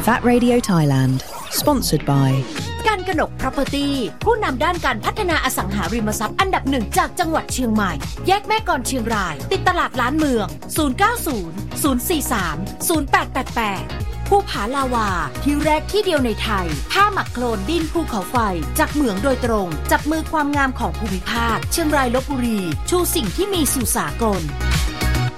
That Radio Thailand Sponsored by การกนก Property ผู้นำด้านการพัฒนาอสังหาริมทรัพย์อันดับหนึ่งจากจังหวัดเชียงใหม่แยกแม่กลเชียงรายติดตลาดล้านเมือง0900430888ภูผาลาวาที่แรกที่เดียวในไทยผ้าหมักโคลนดินภูเขาไฟจากเหมืองโดยตรงจับมือความงามของภูมิภาคเชียงรายลพบุรีชูสิ่งที่มีสู่สากล